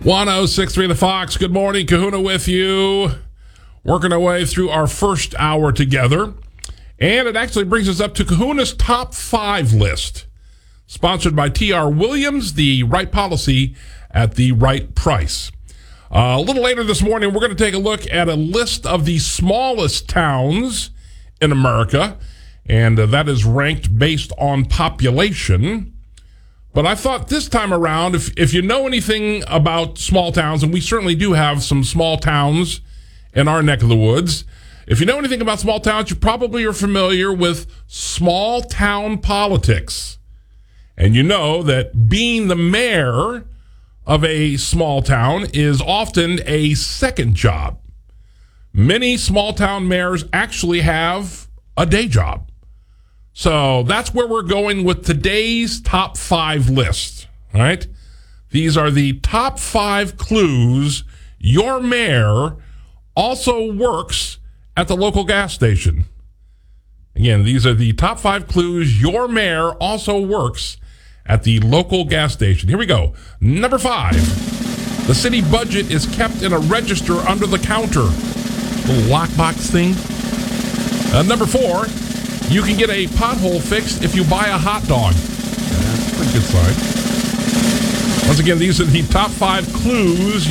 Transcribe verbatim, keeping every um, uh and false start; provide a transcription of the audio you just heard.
one oh six point three The Fox. Good morning. Kahuna with you. Working our way through our first hour together. And it actually brings us up to Kahuna's top five list. Sponsored by T R. Williams, the right policy at the right price. Uh, a little later this morning, we're going to take a look at a list of the smallest towns in America. And uh, that is ranked based on population. But I thought this time around, if if you know anything about small towns, and we certainly do have some small towns in our neck of the woods, if you know anything about small towns, you probably are familiar with small town politics. And you know that being the mayor of a small town is often a second job. Many small town mayors actually have a day job. So that's where we're going with today's top five list. All right. These are the top five clues your mayor also works at the local gas station. Again, these are the top five clues your mayor also works at the local gas station. Here we go. Number five, the city budget is kept in a register under the counter. Little lockbox thing. Uh, number four, you can get a pothole fixed if you buy a hot dog. That's a pretty good sign. Once again, these are the top five clues